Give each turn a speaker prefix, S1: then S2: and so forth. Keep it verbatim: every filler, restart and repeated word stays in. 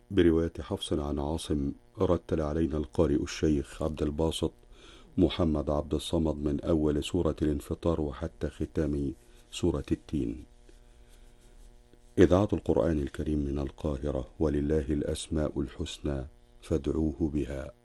S1: برواية حفص عن عاصم، رتل علينا القارئ الشيخ عبد الباسط محمد عبد الصمد من أول سورة الانفطار وحتى ختام سورة التين. إذاعة القرآن الكريم من القاهرة، ولله الأسماء الحسنى فادعوه بها.